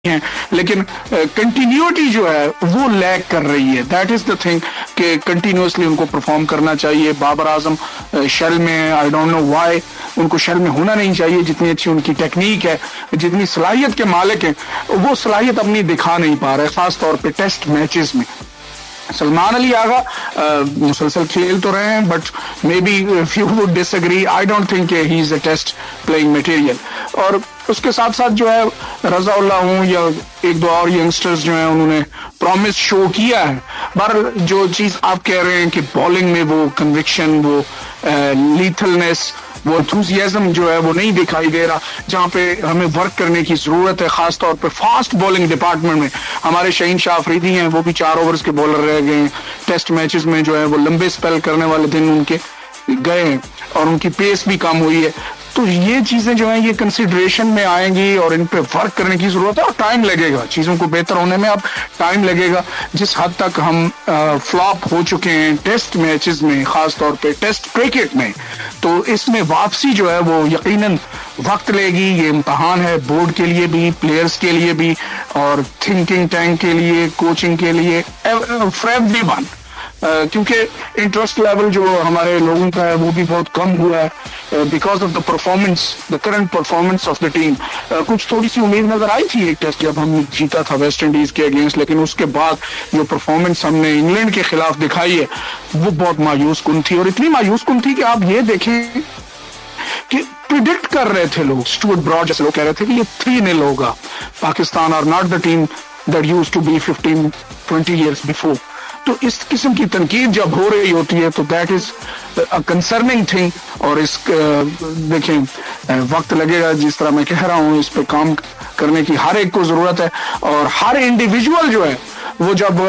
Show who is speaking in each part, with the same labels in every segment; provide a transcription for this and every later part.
Speaker 1: ہیں لیکن کنٹینیوٹی جو ہے وہ لیک کر رہی ہے. دیٹ از دا تھنگ کہ کنٹینیوسلی ان کو پرفارم کرنا چاہیے. بابر اعظم شیل میں آئی ڈونٹ نو وائی ان کو شیل میں ہونا نہیں چاہیے. جتنی اچھی ان کی ٹیکنیک ہے, جتنی صلاحیت کے مالک ہیں, وہ صلاحیت اپنی دکھا نہیں پا رہے, خاص طور پہ ٹیسٹ میچز میں. سلمان علی آغا مسلسل کھیل تو رہے ہیں, but may be few would dish agri, I don't think he is a test playing material. اور اس کے ساتھ ساتھ جو ہے رضا اللہ ہوں یا ایک دو اور ینگسٹرز جو ہیں انہوں نے پرومس شو کیا ہے. پر جو چیز آپ کہہ رہے ہیں کہ بالنگ میں وہ کنوکشن, وہ لیتھلنس, وہ انتھوزیازم جو ہے وہ نہیں دکھائی دے رہا, جہاں پہ ہمیں ورک کرنے کی ضرورت ہے. خاص طور پہ فاسٹ بالنگ ڈپارٹمنٹ میں ہمارے شہین شاہ افریدی ہیں, وہ بھی 4 اوورز کے بالر رہ گئے ہیں. ٹیسٹ میچز میں جو ہے وہ لمبے سپیل کرنے والے دن ان کے گئے ہیں اور ان کی پیس بھی کم ہوئی ہے. تو یہ چیزیں جو ہیں یہ کنسیڈریشن میں آئیں گی اور ان پہ ورک کرنے کی ضرورت ہے, اور ٹائم لگے گا چیزوں کو بہتر ہونے میں. اب ٹائم لگے گا. جس حد تک ہم فلاپ ہو چکے ہیں ٹیسٹ میچز میں, خاص طور پہ ٹیسٹ کرکٹ میں, تو اس میں واپسی جو ہے وہ یقیناً وقت لے گی. یہ امتحان ہے بورڈ کے لیے بھی, پلیئرز کے لیے بھی, اور تھنکنگ ٹینک کے لیے, کوچنگ کے لیے, فار ایوری ون. کیونکہ انٹرسٹ لیول جو ہمارے لوگوں کا ہے وہ بھی بہت کم ہوا ہے because of the performance, the current performance of the team. کچھ تھوڑی سی امید نظر آئی تھی ایک ٹیسٹ جب ہم جیتا تھا ویسٹ انڈیز کے اگینسٹ, لیکن اس کے بعد جو پرفارمنس ہم نے انگلینڈ کے خلاف دکھائی ہے وہ بہت مایوس کن تھی. اور اتنی مایوس کن تھی کہ آپ یہ دیکھیں کہ پریڈکٹ کر رہے تھے لوگ, اسٹوارٹ براڈ جیسے لوگ کہہ رہے تھے کہ یہ 3-0 ہوگا, Pakistan are not the team that used to be 15-20 years before. تو اس قسم کی تنقید جب ہو رہی ہوتی ہے تو that is a concerning thing. اور اس دیکھیں وقت لگے گا, جس طرح میں کہہ رہا ہوں, اس پہ کام کرنے کی ہر ایک کو ضرورت ہے. اور ہر انڈیویجول جو ہے وہ جب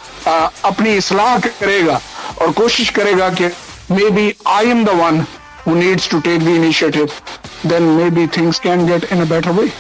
Speaker 1: اپنی اصلاح کرے گا اور کوشش کرے گا کہ may be I am the one who needs to take the initiative, then maybe things can get in a better way.